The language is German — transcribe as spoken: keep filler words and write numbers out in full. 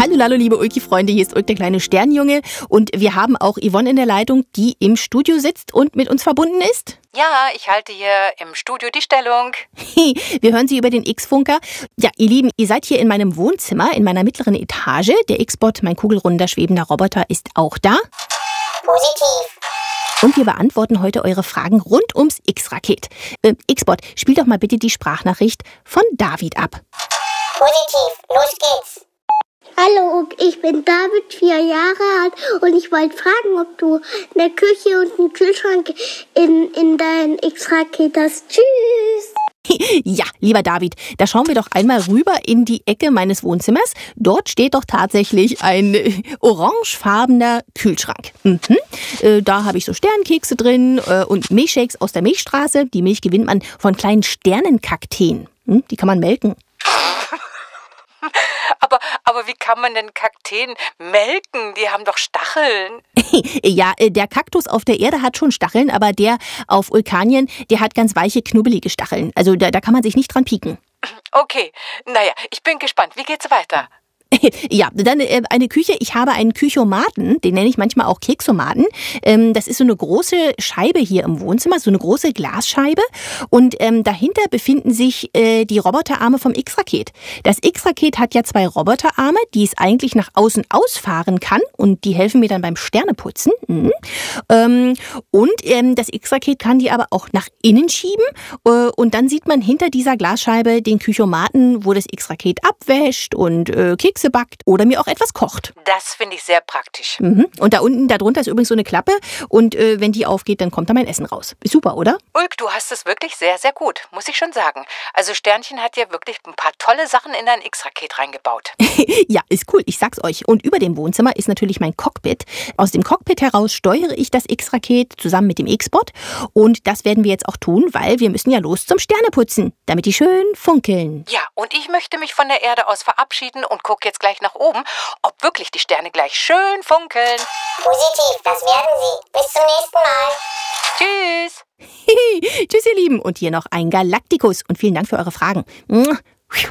Hallo, hallo, liebe Ulki-Freunde, hier ist Ulk, der kleine Sternjunge. Und wir haben auch Yvonne in der Leitung, die im Studio sitzt und mit uns verbunden ist. Ja, ich halte hier im Studio die Stellung. Wir hören Sie über den X-Funker. Ja, ihr Lieben, ihr seid hier in meinem Wohnzimmer, in meiner mittleren Etage. Der X-Bot, mein kugelrunder, schwebender Roboter, ist auch da. Positiv. Und wir beantworten heute eure Fragen rund ums X-Raket. Äh, X-Bot, spiel doch mal bitte die Sprachnachricht von David ab. Positiv, los geht's. Hallo, ich bin David, vier Jahre alt und ich wollte fragen, ob du eine Küche und einen Kühlschrank in, in dein X-Raket hast. Tschüss! Ja, lieber David, da schauen wir doch einmal rüber in die Ecke meines Wohnzimmers. Dort steht doch tatsächlich ein äh, orangefarbener Kühlschrank. Mhm. Äh, da habe ich so Sternkekse drin äh, und Milchshakes aus der Milchstraße. Die Milch gewinnt man von kleinen Sternenkakteen. Hm, die kann man melken. Aber, aber wie kann man denn Kakteen melken? Die haben doch Stacheln. Ja, der Kaktus auf der Erde hat schon Stacheln, aber der auf Vulkanien, der hat ganz weiche, knubbelige Stacheln. Also da, da kann man sich nicht dran pieken. Okay, naja, ich bin gespannt. Wie geht's weiter? Ja, dann äh, eine Küche. Ich habe einen Küchomaten, den nenne ich manchmal auch Keksomaten. Ähm, das ist so eine große Scheibe hier im Wohnzimmer, so eine große Glasscheibe. Und ähm, dahinter befinden sich äh, die Roboterarme vom X-Raket. Das X-Raket hat ja zwei Roboterarme, die es eigentlich nach außen ausfahren kann. Und die helfen mir dann beim Sterneputzen. Mhm. Ähm, und ähm, das X-Raket kann die aber auch nach innen schieben. Äh, und dann sieht man hinter dieser Glasscheibe den Küchomaten, wo das X-Raket abwäscht und äh, Kekse backt oder mir auch etwas kocht. Das finde ich sehr praktisch. Mhm. Und da unten, da drunter ist übrigens so eine Klappe und äh, wenn die aufgeht, dann kommt da mein Essen raus. Ist super, oder? Ulk, du hast es wirklich sehr, sehr gut, muss ich schon sagen. Also Sternchen hat ja wirklich ein paar tolle Sachen in dein X-Raket reingebaut. Ja, ist cool, ich sag's euch. Und über dem Wohnzimmer ist natürlich mein Cockpit. Aus dem Cockpit heraus steuere ich das X-Raket zusammen mit dem X-Bot. Und das werden wir jetzt auch tun, weil wir müssen ja los zum Sterneputzen, damit die schön funkeln. Ja, und ich möchte mich von der Erde aus verabschieden und gucke jetzt gleich nach oben, ob wirklich die Sterne gleich schön funkeln. Positiv, das werden sie. Bis zum nächsten Mal. Tschüss. Tschüss, ihr Lieben. Und hier noch ein Galaktikus. Und vielen Dank für eure Fragen.